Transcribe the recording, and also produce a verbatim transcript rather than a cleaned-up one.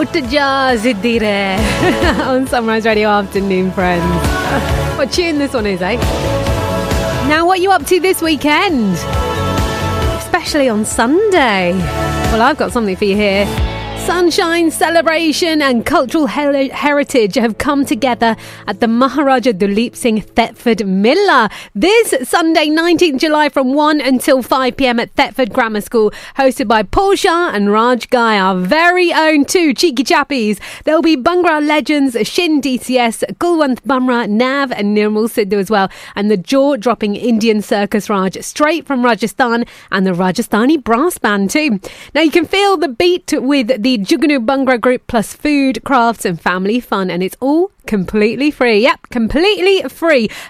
Ut ja ziddi re on Sunrise Radio Afternoon, friends. What tune this one is, eh? Now, what are you up to this weekend? Especially on Sunday. Well, I've got something for you here. Sunshine, celebration and cultural her- heritage have come together at the Maharaja Duleep Singh Thetford Mela this Sunday, nineteenth of July, from one until five p.m. at Thetford Grammar School, hosted by Paul Shah and Raj Gai, our very own two cheeky chappies. There'll be Bhangra legends Shin D C S, Kulwant Bamra, Nav and Nirmal Sidhu as well, and the jaw-dropping Indian Circus Raj straight from Rajasthan, and the Rajasthani brass band too. Now you can feel the beat with the Jugnu Bhangra group, plus food, crafts and family fun, and it's all completely free. Yep, completely free.